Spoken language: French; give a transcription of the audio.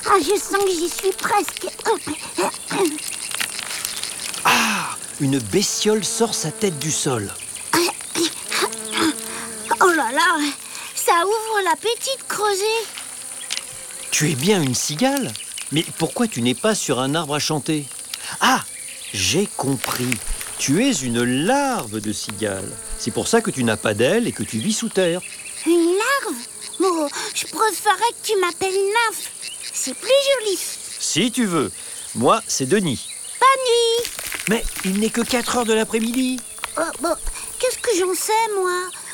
Ah, je sens que j'y suis presque. Ah, une bestiole sort sa tête du sol. Oh là là, ça ouvre l'appétit de creuser. Tu es bien une cigale? Mais pourquoi tu n'es pas sur un arbre à chanter? Ah, j'ai compris. Tu es une larve de cigale. C'est pour ça que tu n'as pas d'ailes et que tu vis sous terre. Une larve? Oh, je préférerais que tu m'appelles nymphe. C'est plus joli. Si tu veux. Moi, c'est Denis. Pas nuit. Mais il n'est que 4 heures de l'après-midi. Bon, qu'est-ce que j'en sais, moi?